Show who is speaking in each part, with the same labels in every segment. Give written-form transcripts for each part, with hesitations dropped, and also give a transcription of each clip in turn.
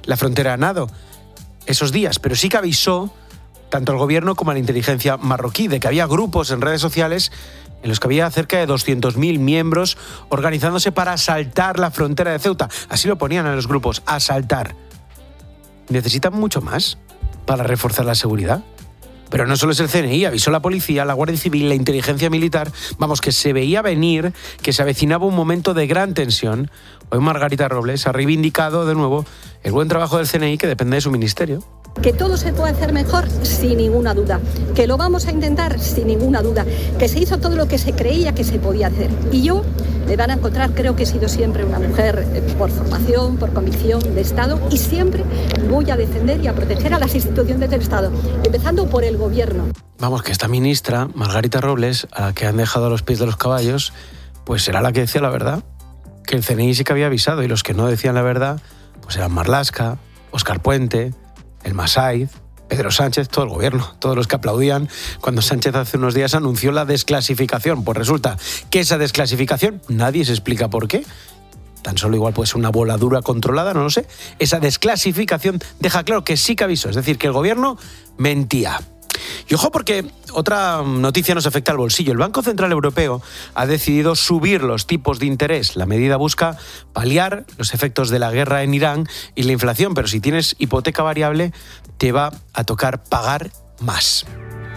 Speaker 1: la frontera a nado esos días, pero sí que avisó tanto al gobierno como a la inteligencia marroquí de que había grupos en redes sociales en los que había cerca de 200.000 miembros organizándose para asaltar la frontera de Ceuta. Así lo ponían a los grupos, asaltar. ¿Necesitan mucho más para reforzar la seguridad? Pero no solo es el CNI, avisó la policía, la Guardia Civil, la inteligencia militar. Vamos, que se veía venir, que se avecinaba un momento de gran tensión. Hoy Margarita Robles ha reivindicado de nuevo el buen trabajo del CNI que depende de su ministerio.
Speaker 2: Que todo se puede hacer mejor, sin ninguna duda. Que lo vamos a intentar, sin ninguna duda. Que se hizo todo lo que se creía que se podía hacer. Y yo, me van a encontrar, creo que he sido siempre una mujer por formación, por convicción de Estado, y siempre voy a defender y a proteger a las instituciones del Estado, empezando por el gobierno.
Speaker 1: Vamos, que esta ministra, Margarita Robles, a la que han dejado a los pies de los caballos, pues será la que decía la verdad. Que el CNI sí que había avisado, y los que no decían la verdad, pues eran Marlaska, Óscar Puente, el Masaiz, Pedro Sánchez, todo el gobierno, todos los que aplaudían cuando Sánchez hace unos días anunció la desclasificación. Pues resulta que esa desclasificación, nadie se explica por qué, tan solo igual puede ser una voladura controlada, no lo sé, esa desclasificación deja claro que sí que avisó, es decir, que el gobierno mentía. Y ojo, porque otra noticia nos afecta al bolsillo. El Banco Central Europeo ha decidido subir los tipos de interés. La medida busca paliar los efectos de la guerra en Irán y la inflación, pero si tienes hipoteca variable, te va a tocar pagar más.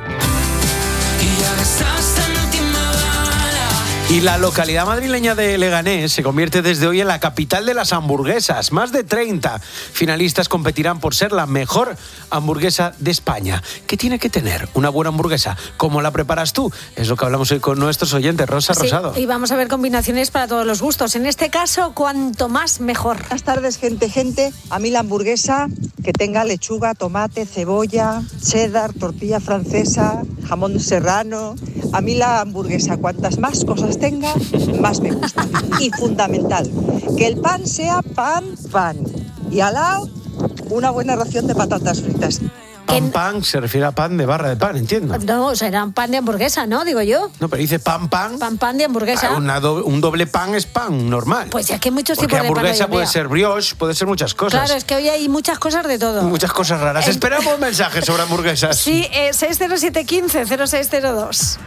Speaker 1: Y la localidad madrileña de Leganés se convierte desde hoy en la capital de las hamburguesas. Más de 30 finalistas competirán por ser la mejor hamburguesa de España. ¿Qué tiene que tener una buena hamburguesa? ¿Cómo la preparas tú? Es lo que hablamos hoy con nuestros oyentes. Rosa Rosado.
Speaker 3: Y vamos a ver combinaciones para todos los gustos. En este caso, cuanto más, mejor.
Speaker 4: Buenas tardes, gente. A mí la hamburguesa que tenga lechuga, tomate, cebolla, cheddar, tortilla francesa, jamón serrano. A mí la hamburguesa, cuantas más cosas tenga, más me gusta. Y fundamental, que el pan sea pan. Y al lado, una buena ración de patatas fritas.
Speaker 1: Pan se refiere a pan de barra de pan, entiendo.
Speaker 3: No, será pan de hamburguesa, ¿no? Digo yo.
Speaker 1: No, pero dice pan.
Speaker 3: Pan de hamburguesa.
Speaker 1: Un doble pan es pan normal.
Speaker 3: Pues ya que hay muchos tipos de pan.
Speaker 1: Porque hamburguesa puede ser brioche, puede ser muchas cosas.
Speaker 3: Claro, es que hoy hay muchas cosas de todo.
Speaker 1: Muchas cosas raras. Esperamos mensajes sobre hamburguesas.
Speaker 3: Sí, 60715-0602.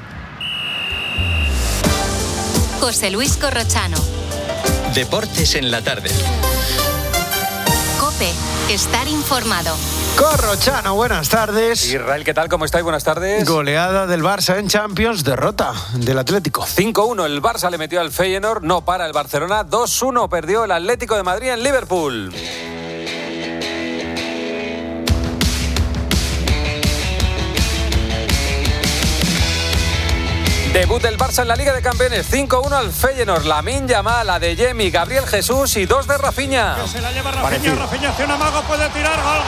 Speaker 5: José Luis Corrochano.
Speaker 6: Deportes en la tarde.
Speaker 5: COPE. Estar informado.
Speaker 1: Corrochano, buenas tardes.
Speaker 7: Israel, ¿qué tal? ¿Cómo estáis? Buenas tardes.
Speaker 1: Goleada del Barça en Champions, derrota del Atlético.
Speaker 7: 5-1, el Barça le metió al Feyenoord, no para el Barcelona. 2-1 perdió el Atlético de Madrid en Liverpool. Debut del Barça en la Liga de Campeones, 5-1 al Feyenoord. Lamine Yamal, Adeyemi, Gabriel Jesús y 2 de Rafinha.
Speaker 8: Que se la lleva Rafinha hace un amago, puede tirar, gol.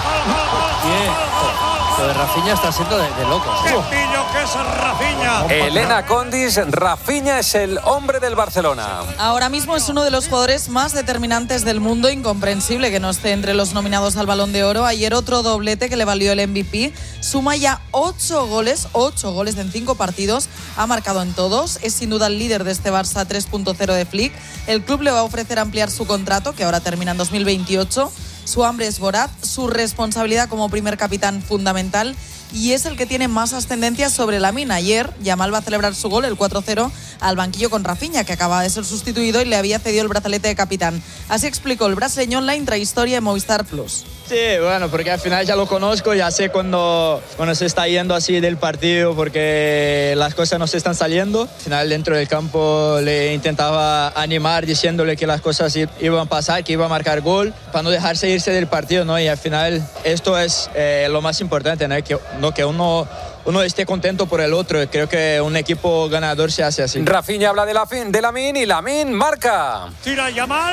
Speaker 9: Lo de Rafinha está siendo de locos.
Speaker 8: ¡Qué pillo que es Rafinha!
Speaker 7: Elena Condis, Rafinha es el hombre del Barcelona.
Speaker 10: Ahora mismo es uno de los jugadores más determinantes del mundo, incomprensible que no esté entre los nominados al Balón de Oro. Ayer otro doblete que le valió el MVP. Suma ya 8 goles en 5 partidos. Ha marcado en todos. Es sin duda el líder de este Barça 3.0 de Flick. El club le va a ofrecer ampliar su contrato, que ahora termina en 2028. Su hambre es voraz, su responsabilidad como primer capitán fundamental, y es el que tiene más ascendencia sobre Lamine. Ayer Yamal va a celebrar su gol, el 4-0, al banquillo con Rafinha, que acaba de ser sustituido y le había cedido el brazalete de capitán. Así explicó el brasileño en la intrahistoria de Movistar Plus.
Speaker 9: Sí, bueno, porque al final ya lo conozco, ya sé cuando se está yendo así del partido porque las cosas no se están saliendo. Al final dentro del campo le intentaba animar diciéndole que las cosas iban a pasar, que iba a marcar gol, para no dejarse irse del partido, ¿no? Y al final esto es lo más importante, ¿no? Que uno esté contento por el otro. Creo que un equipo ganador se hace así.
Speaker 7: Rafinha habla de Lamine y Lamine marca.
Speaker 8: Tira Yamal.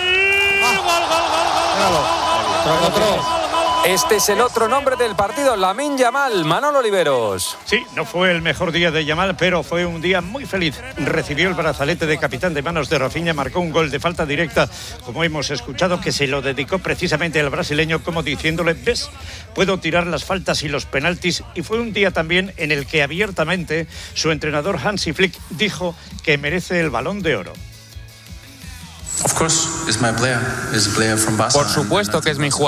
Speaker 9: Gol.
Speaker 7: Este es el otro nombre del partido, Lamine Yamal. Manolo Oliveros.
Speaker 8: Sí, no fue el mejor día de Yamal, pero fue un día muy feliz. Recibió el brazalete de capitán de manos de Rafinha, marcó un gol de falta directa, como hemos escuchado, que se lo dedicó precisamente al brasileño, como diciéndole, ves, puedo tirar las faltas y los penaltis. Y fue un día también en el que abiertamente su entrenador Hansi Flick dijo que merece el Balón de Oro.
Speaker 11: Por supuesto que es mi jugador.